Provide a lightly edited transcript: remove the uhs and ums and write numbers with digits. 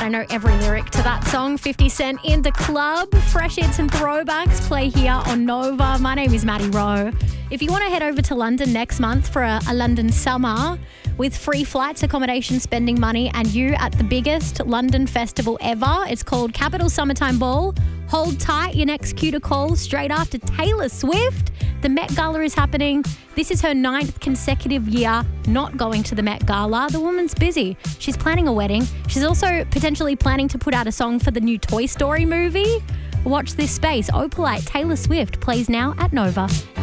I know every lyric to that song. 50 Cent in the club. Fresh hits and throwbacks play here on Nova. My name is Maddie Rowe. If you want to head over to London next month for a London summer with free flights, accommodation, spending money, and you at the biggest London festival ever, it's called Capital Summertime Ball. Hold tight, your next cue to call straight after Taylor Swift. The Met Gala is happening. This is her 9th consecutive year not going to the Met Gala. The woman's busy. She's planning a wedding. She's also potentially planning to put out a song for the new Toy Story movie. Watch this space. Opalite, Taylor Swift plays now at Nova.